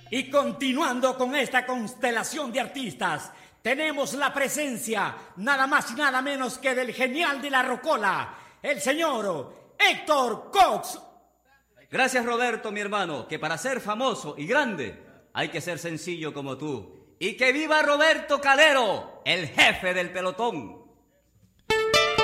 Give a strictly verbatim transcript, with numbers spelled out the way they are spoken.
Y continuando con esta constelación de artistas, tenemos la presencia nada más y nada menos que del genial de la rocola, el señor Héctor Cox. Gracias, Roberto, mi hermano, que para ser famoso y grande hay que ser sencillo como tú. ¡Y que viva Roberto Calero, el jefe del pelotón!